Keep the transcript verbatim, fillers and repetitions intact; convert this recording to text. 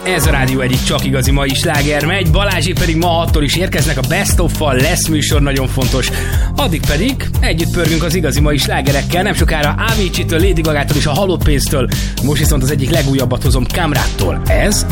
Ez a rádió egyik csak igazi mai sláger megy, Balázsék pedig ma hattól is érkeznek a Best of-val, lesz műsor, nagyon fontos. Addig pedig együtt pörgünk az igazi mai slágerekkel, nem sokára Avicii-től, Lady Gagától és a Halott Pénztől. Most viszont az egyik legújabbat hozom, Kamrattól. Ez